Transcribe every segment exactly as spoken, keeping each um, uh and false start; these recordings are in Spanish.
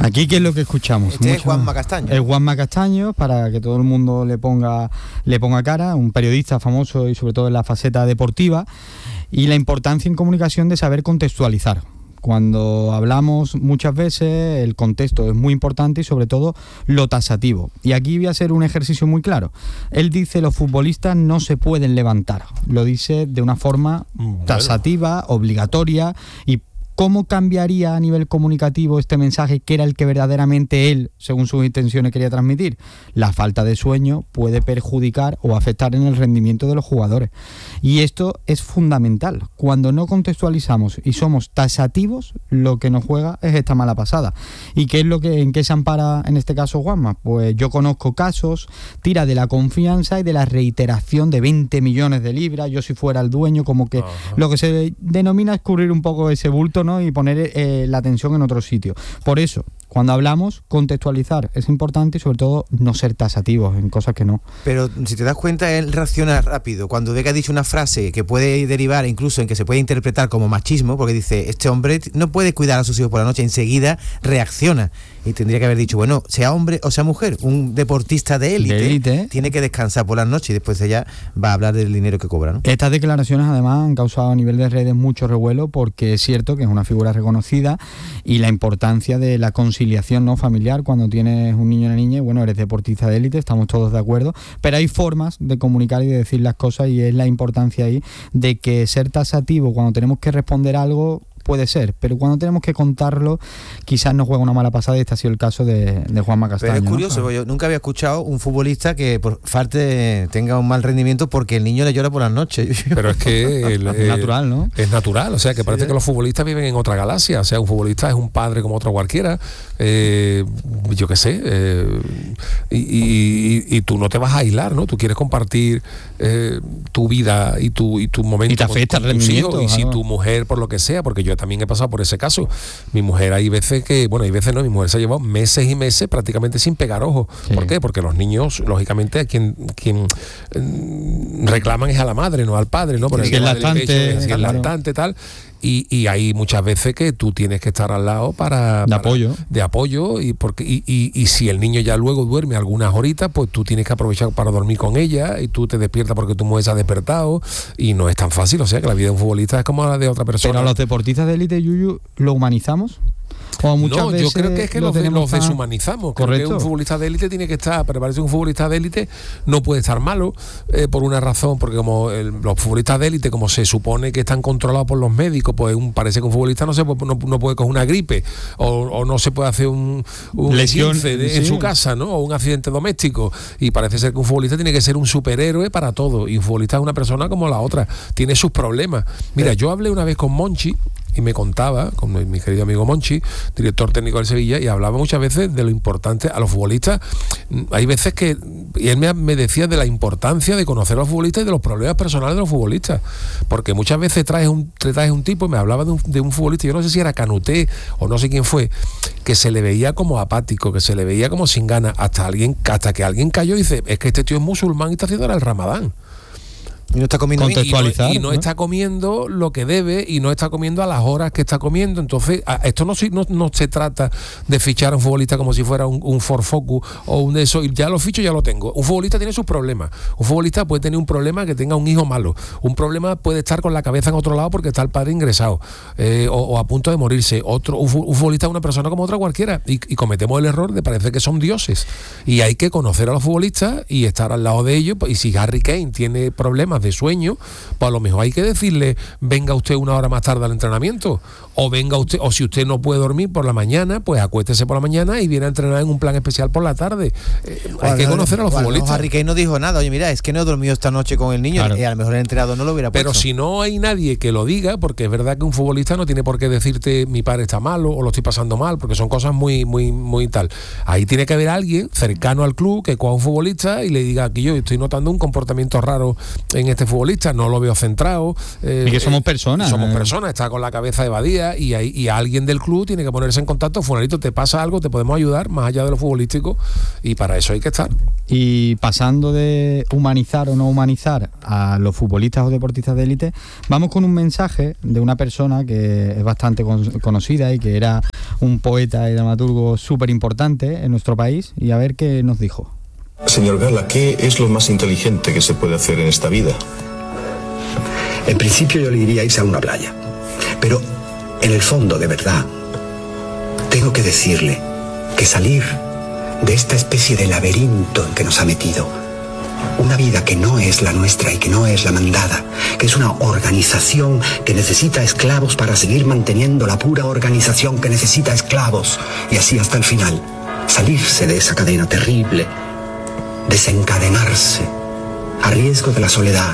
Aquí, ¿qué es lo que escuchamos? Este Mucho, es Juanma Castaño. Es Juanma Castaño, para que todo el mundo le ponga, le ponga cara, un periodista famoso y sobre todo en la faceta deportiva, y la importancia en comunicación de saber contextualizar. Cuando hablamos muchas veces el contexto es muy importante y sobre todo lo tasativo. Y aquí voy a hacer un ejercicio muy claro. Él dice los futbolistas no se pueden levantar. Lo dice de una forma bueno. tasativa, obligatoria. Y ¿cómo cambiaría a nivel comunicativo este mensaje que era el que verdaderamente él, según sus intenciones, quería transmitir? La falta de sueño puede perjudicar o afectar en el rendimiento de los jugadores. Y esto es fundamental. Cuando no contextualizamos y somos tasativos, lo que nos juega es esta mala pasada. ¿Y qué es lo que, en qué se ampara en este caso Juanma? Pues yo conozco casos, tira de la confianza y de la reiteración de veinte millones de libras, yo si fuera el dueño, como que uh-huh. lo que se denomina escurrir un poco ese bulto, ¿no? Y poner eh, la atención en otro sitio. Por eso, cuando hablamos, contextualizar es importante y sobre todo no ser tasativos en cosas que no. Pero si te das cuenta, él reacciona rápido. Cuando ve que ha dicho una frase que puede derivar incluso en que se puede interpretar como machismo, porque dice, este hombre no puede cuidar a sus hijos por la noche, enseguida reacciona. Y tendría que haber dicho, bueno, sea hombre o sea mujer, un deportista de élite tiene que descansar por las noches y después ella va a hablar del dinero que cobra, ¿no? Estas declaraciones además han causado a nivel de redes mucho revuelo, porque es cierto que es una figura reconocida y la importancia de la conciliación no familiar cuando tienes un niño o una niña, y bueno, eres deportista de élite, estamos todos de acuerdo, pero hay formas de comunicar y de decir las cosas, y es la importancia ahí de que ser tasativo cuando tenemos que responder algo puede ser, pero cuando tenemos que contarlo quizás nos juega una mala pasada, y este ha sido el caso de, de Juanma Castaño. Pero es curioso, ¿no? Yo nunca había escuchado un futbolista que por parte tenga un mal rendimiento porque el niño le llora por las noches. Pero es que el, es natural, ¿no? Es natural, o sea, que parece sí, que los futbolistas viven en otra galaxia, o sea, un futbolista es un padre como otro cualquiera, eh, yo qué sé, eh, y, y, y tú no te vas a aislar, ¿no? Tú quieres compartir eh, tu vida y tu, y tu momento y te afecta con, con el tus rendimiento, hijos, y si ¿no? tu mujer, por lo que sea, porque yo también he pasado por ese caso. Mi mujer, hay veces que, bueno, hay veces no, mi mujer se ha llevado meses y meses prácticamente sin pegar ojos. Sí. ¿Por qué? Porque los niños, lógicamente, a quien, quien eh, reclaman es a la madre, no al padre, ¿no? Por el el lactante, pecho, el claro. lactante, tal. Y, y hay muchas veces que tú tienes que estar al lado para... De para, apoyo. De apoyo, y, porque, y, y, y si el niño ya luego duerme algunas horitas, pues tú tienes que aprovechar para dormir con ella, y tú te despiertas porque tu mujer se ha despertado, y no es tan fácil, o sea que la vida de un futbolista es como la de otra persona. Pero a los deportistas de élite, Yuyu, ¿lo humanizamos? O muchas no, veces yo creo que es que los, los deshumanizamos. Creo Correcto. que un futbolista de élite tiene que estar, pero parece que un futbolista de élite no puede estar malo eh, por una razón, porque como el, los futbolistas de élite, como se supone que están controlados por los médicos, pues un, parece que un futbolista no se puede, no, no puede coger una gripe, o, o no se puede hacer un, un lesión de, sí. en su casa, ¿no? O un accidente doméstico, y parece ser que un futbolista tiene que ser un superhéroe para todo, y un futbolista es una persona como la otra, tiene sus problemas. Mira, yo hablé una vez con Monchi y me contaba, con mi, mi querido amigo Monchi, director técnico del Sevilla, y hablaba muchas veces de lo importante a los futbolistas. Hay veces que, y él me, me decía de la importancia de conocer a los futbolistas y de los problemas personales de los futbolistas, porque muchas veces traes un, traes un tipo, y me hablaba de un, de un futbolista, yo no sé si era Canuté o no sé quién fue, que se le veía como apático, que se le veía como sin ganas, hasta alguien, hasta que alguien cayó y dice, es que este tío es musulmán y está haciendo ahora el Ramadán. Y no está comiendo y no, y no, ¿no? está comiendo lo que debe, y no está comiendo a las horas que está comiendo. Entonces, a, esto no, no, no se trata de fichar a un futbolista como si fuera un, un Ford Focus o un de eso, y ya lo ficho, ya lo tengo. Un futbolista tiene sus problemas. Un futbolista puede tener un problema que tenga un hijo malo. Un problema puede estar con la cabeza en otro lado porque está el padre ingresado, eh, o, o a punto de morirse. Otro, un, un futbolista es una persona como otra cualquiera, y, y cometemos el error de parecer que son dioses. Y hay que conocer a los futbolistas y estar al lado de ellos. Y si Harry Kane tiene problemas de sueño, pues a lo mejor hay que decirle, venga usted una hora más tarde al entrenamiento, o venga usted, o si usted no puede dormir por la mañana, pues acuéstese por la mañana y viene a entrenar en un plan especial por la tarde. Eh, bueno, hay que conocer a los bueno, futbolistas. Harry Kane no dijo nada, oye mira, es que no he dormido esta noche con el niño, claro. Y a lo mejor el entrenador no lo hubiera puesto. Pero si no hay nadie que lo diga, porque es verdad que un futbolista no tiene por qué decirte mi padre está malo o lo estoy pasando mal, porque son cosas muy, muy, muy tal. Ahí tiene que haber alguien cercano al club que coja un futbolista y le diga, aquí yo estoy notando un comportamiento raro en este futbolista, no lo veo centrado. Eh, y que somos personas. Somos eh. personas, está con la cabeza evadida, y, hay, y alguien del club tiene que ponerse en contacto. Fulanito, te pasa algo, te podemos ayudar, más allá de lo futbolístico, y para eso hay que estar. Y pasando de humanizar o no humanizar a los futbolistas o deportistas de élite, vamos con un mensaje de una persona que es bastante con, conocida y que era un poeta y dramaturgo súper importante en nuestro país, y a ver qué nos dijo. Señor Gala, ¿qué es lo más inteligente que se puede hacer en esta vida? En principio yo le diría irse a una playa, pero en el fondo, de verdad, tengo que decirle que salir de esta especie de laberinto en que nos ha metido, una vida que no es la nuestra y que no es la mandada, que es una organización que necesita esclavos para seguir manteniendo la pura organización que necesita esclavos, y así hasta el final, salirse de esa cadena terrible, desencadenarse, a riesgo de la soledad.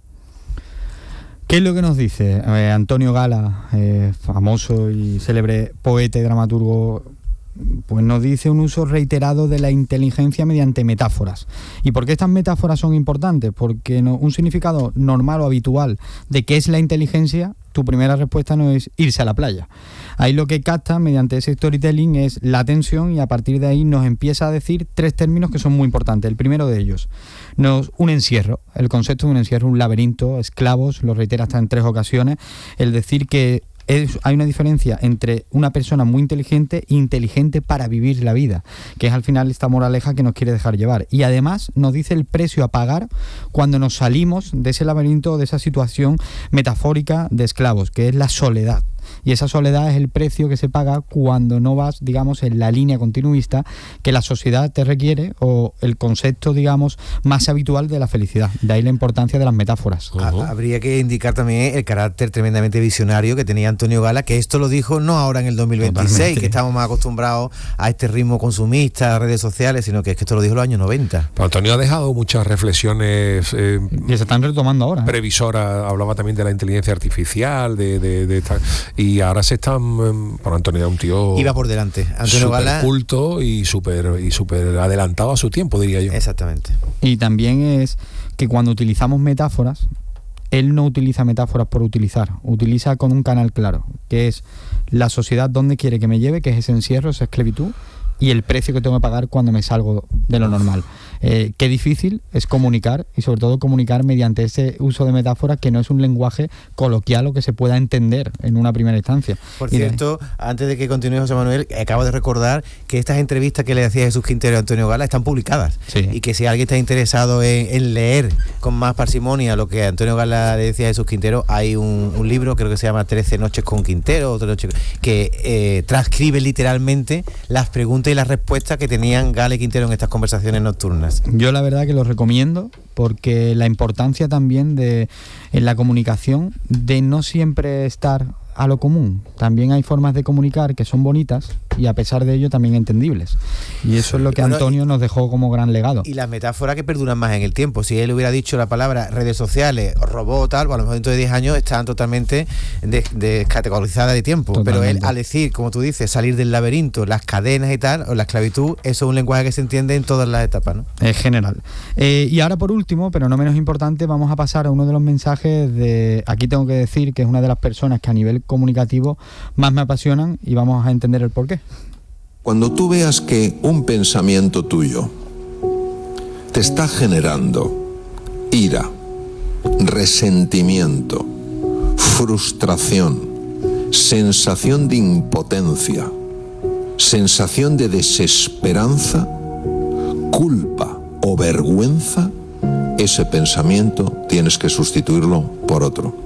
¿Qué es lo que nos dice eh, Antonio Gala, eh, famoso y célebre poeta y dramaturgo? Pues nos dice un uso reiterado de la inteligencia mediante metáforas. ¿Y por qué estas metáforas son importantes? Porque no, un significado normal o habitual de qué es la inteligencia, tu primera respuesta no es irse a la playa. Ahí lo que capta mediante ese storytelling es la atención, y a partir de ahí nos empieza a decir tres términos que son muy importantes. El primero de ellos, nos, un encierro. El concepto de un encierro, un laberinto, esclavos, lo reitera hasta en tres ocasiones. El decir que Es, hay una diferencia entre una persona muy inteligente e inteligente para vivir la vida, que es al final esta moraleja que nos quiere dejar llevar. Y además nos dice el precio a pagar cuando nos salimos de ese laberinto, de esa situación metafórica de esclavos, que es la soledad. Y esa soledad es el precio que se paga cuando no vas, digamos, en la línea continuista que la sociedad te requiere, o el concepto, digamos, más habitual de la felicidad. De ahí la importancia de las metáforas. Uh-huh. Habría que indicar también el carácter tremendamente visionario que tenía Antonio Gala, que esto lo dijo no ahora en el dos mil veintiséis, Totalmente. Que estamos más acostumbrados a este ritmo consumista, a redes sociales, sino que es que esto lo dijo en los años noventa. Pero Antonio ha dejado muchas reflexiones eh, que se están retomando ahora. Previsora, hablaba también de la inteligencia artificial, de, de, de esta, y ahora se están, por Antonio era un tío iba por delante, Antonio Gala, culto y súper y súper adelantado a su tiempo, diría yo. Exactamente. Y también es que cuando utilizamos metáforas, él no utiliza metáforas por utilizar, utiliza con un canal claro, que es la sociedad donde quiere que me lleve, que es ese encierro, esa esclavitud, y el precio que tengo que pagar cuando me salgo de lo normal. Eh, qué difícil es comunicar, y sobre todo comunicar mediante ese uso de metáforas que no es un lenguaje coloquial o que se pueda entender en una primera instancia. Por cierto, de... antes de que continúe José Manuel, acabo de recordar que estas entrevistas que le hacía Jesús Quintero a Antonio Gala están publicadas, sí. Y que si alguien está interesado en, en leer con más parsimonia lo que Antonio Gala le decía a Jesús Quintero, hay un, un libro, creo que se llama trece noches con Quintero, otra noche, que eh, transcribe literalmente las preguntas y las respuestas que tenían Gala y Quintero en estas conversaciones nocturnas. Yo la verdad que lo recomiendo, porque la importancia también de en la comunicación de no siempre estar a lo común. También hay formas de comunicar que son bonitas y a pesar de ello también entendibles. Y eso es lo que bueno, Antonio nos dejó como gran legado. Y las metáforas que perduran más en el tiempo. Si él hubiera dicho la palabra redes sociales, robot, tal, pues a lo mejor dentro de diez años están totalmente descategorizadas de tiempo. Totalmente. Pero él, al decir, como tú dices, salir del laberinto, las cadenas y tal, o la esclavitud, eso es un lenguaje que se entiende en todas las etapas, ¿no? Es general. Eh, y ahora por último, pero no menos importante, vamos a pasar a uno de los mensajes de... Aquí tengo que decir que es una de las personas que a nivel comunicativo más me apasionan, y vamos a entender el porqué. Cuando tú veas que un pensamiento tuyo te está generando ira, resentimiento, frustración, sensación de impotencia, sensación de desesperanza, culpa o vergüenza, ese pensamiento tienes que sustituirlo por otro.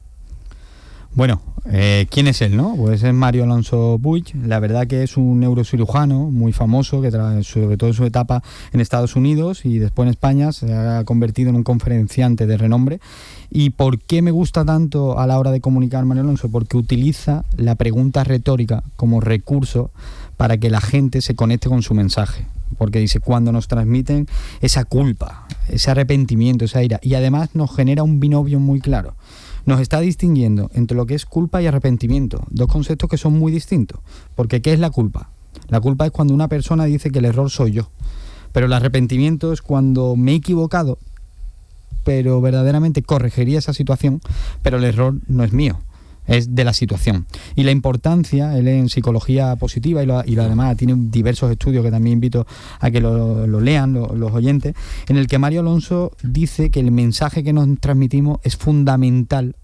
Bueno, eh, ¿quién es él, no? Pues es Mario Alonso Puig. La verdad que es un neurocirujano muy famoso, que tra- sobre todo en su etapa en Estados Unidos y después en España se ha convertido en un conferenciante de renombre. ¿Y por qué me gusta tanto a la hora de comunicar Mario Alonso? Porque utiliza la pregunta retórica como recurso para que la gente se conecte con su mensaje. Porque dice, cuando nos transmiten esa culpa, ese arrepentimiento, esa ira, y además nos genera un binomio muy claro. Nos está distinguiendo entre lo que es culpa y arrepentimiento, dos conceptos que son muy distintos. Porque ¿qué es la culpa? La culpa es cuando una persona dice que el error soy yo, pero el arrepentimiento es cuando me he equivocado, pero verdaderamente corregiría esa situación, pero el error no es mío, es de la situación. Y la importancia, él en psicología positiva y lo, y lo además tiene diversos estudios que también invito a que lo, lo lean lo, los oyentes, en el que Mario Alonso dice que el mensaje que nos transmitimos es fundamental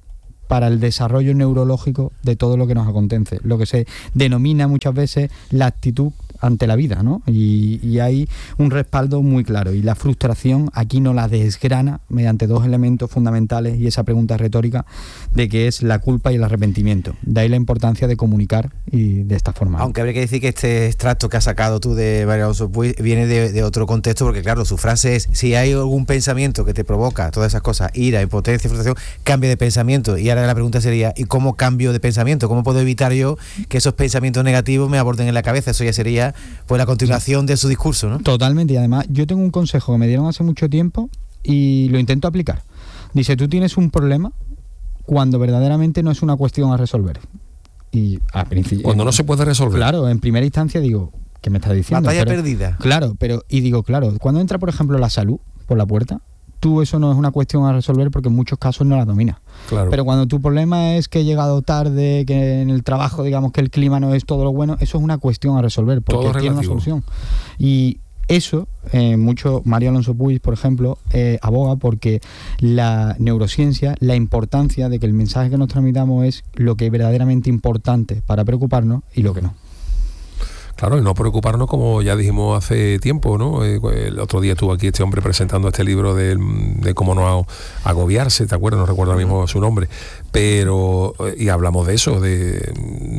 para el desarrollo neurológico de todo lo que nos acontece, lo que se denomina muchas veces la actitud ante la vida, ¿no? Y, y hay un respaldo muy claro, y la frustración aquí no la desgrana mediante dos elementos fundamentales y esa pregunta retórica de qué es la culpa y el arrepentimiento. De ahí la importancia de comunicar y de esta forma. Aunque habría que decir que este extracto que has sacado tú de María Alonso Puig viene de, de otro contexto, porque claro, su frase es: si hay algún pensamiento que te provoca todas esas cosas, ira, impotencia, frustración, cambia de pensamiento. Y ahora la pregunta sería: ¿y cómo cambio de pensamiento? ¿Cómo puedo evitar yo que esos pensamientos negativos me aborden en la cabeza? Eso ya sería pues la continuación de su discurso, ¿no? Totalmente, y además yo tengo un consejo que me dieron hace mucho tiempo y lo intento aplicar. Dice: tú tienes un problema cuando verdaderamente no es una cuestión a resolver. Y al principio, cuando no se puede resolver. Claro, en primera instancia digo, ¿qué me estás diciendo? Batalla pero, perdida. Claro, pero y digo, claro, cuando entra por ejemplo la salud por la puerta, tú eso no es una cuestión a resolver porque en muchos casos no la dominas. Claro. Pero cuando tu problema es que he llegado tarde, que en el trabajo digamos que el clima no es todo lo bueno, eso es una cuestión a resolver porque todo tiene relativo. una solución. Y eso, eh, mucho María Alonso Puig, por ejemplo, eh, aboga porque la neurociencia, la importancia de que el mensaje que nos transmitamos es lo que es verdaderamente importante para preocuparnos y lo que no. Claro, y no preocuparnos, como ya dijimos hace tiempo, ¿no? El otro día estuvo aquí este hombre presentando este libro de, de cómo no agobiarse, ¿te acuerdas? No recuerdo ahora mismo su nombre, pero, y hablamos de eso, de,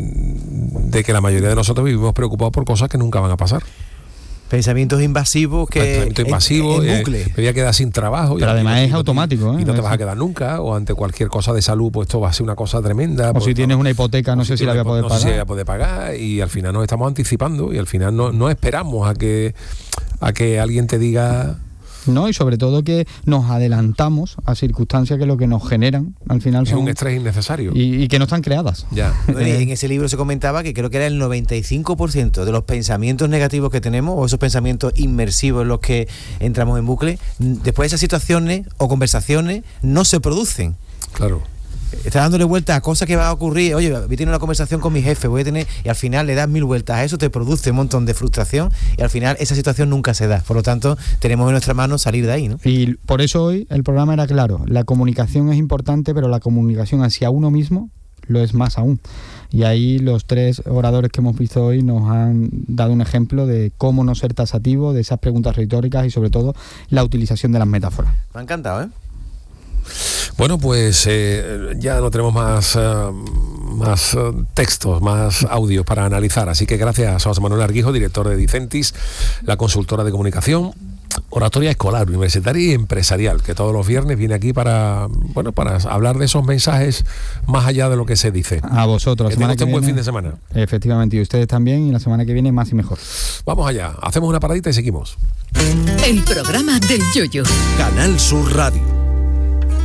de que la mayoría de nosotros vivimos preocupados por cosas que nunca van a pasar. Pensamientos invasivos que Pensamientos invasivos, en, en bucle. Eh, me voy a quedar sin trabajo. Pero y, además y, es y, automático, ¿eh? Y no te vas a quedar nunca, o ante cualquier cosa de salud, pues esto va a ser una cosa tremenda. O pues, si tienes una hipoteca, no sé si la voy a poder no pagar. sé si la voy a poder pagar, y al final nos estamos anticipando, y al final no, no esperamos a que, a que alguien te diga... No, y sobre todo que nos adelantamos a circunstancias que lo que nos generan al final Es son un estrés innecesario. y, y que no están creadas. Ya. Bueno, y en ese libro se comentaba que creo que era el noventa y cinco por ciento de los pensamientos negativos que tenemos, o esos pensamientos inmersivos en los que entramos en bucle, después de esas situaciones o conversaciones no se producen. Claro. Estás dándole vueltas a cosas que va a ocurrir. Oye, voy a tener una conversación con mi jefe, voy a tener, y al final le das mil vueltas a eso, te produce un montón de frustración y al final esa situación nunca se da. Por lo tanto, tenemos en nuestra mano salir de ahí, ¿no? Y por eso hoy el programa era claro, la comunicación es importante, pero la comunicación hacia uno mismo lo es más aún. Y ahí los tres oradores que hemos visto hoy nos han dado un ejemplo de cómo no ser tasativo, de esas preguntas retóricas y sobre todo la utilización de las metáforas. Me ha encantado, ¿eh? Bueno, pues eh, ya no tenemos más, uh, más uh, textos, más audios para analizar. Así que gracias a José Manuel Arguijo, director de Dicentis, la consultora de comunicación, oratoria escolar, universitaria y empresarial, que todos los viernes viene aquí para, bueno, para hablar de esos mensajes más allá de lo que se dice. A vosotros. Que La semana tengan que un buen viene, fin de semana. Efectivamente, y ustedes también, y la semana que viene más y mejor. Vamos allá, hacemos una paradita y seguimos. El programa del Yoyo. Canal Sur Radio.